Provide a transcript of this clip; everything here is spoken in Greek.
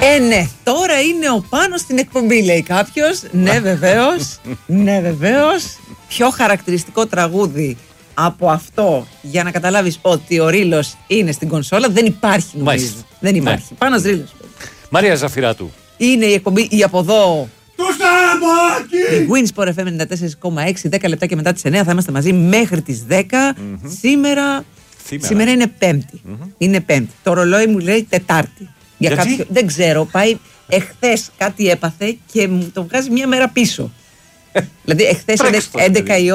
Ναι, τώρα είναι ο Πάνος στην εκπομπή, λέει κάποιος. Ναι, βεβαίως. Ναι, βεβαίως. Πιο χαρακτηριστικό τραγούδι από αυτό για να καταλάβεις ότι ο Ρήλος είναι στην κονσόλα δεν υπάρχει, νομίζω. Μάλιστα. Δεν υπάρχει. Ναι. Πάνος Ρήλος. Μαρία Ζαφυράτου. Είναι η εκπομπή η από εδώ. Του Σταμπάκη! Η Winsport FM 94,6, 10 λεπτά και μετά τις 9 θα είμαστε μαζί μέχρι τις 10. Σήμερα είναι Πέμπτη. Είναι Πέμπτη. Το ρολόι μου λέει Τετάρτη. Για κάποιο, δεν ξέρω, πάει εχθές κάτι έπαθε και μου το βγάζει μια μέρα πίσω. Δηλαδή εχθές 11 η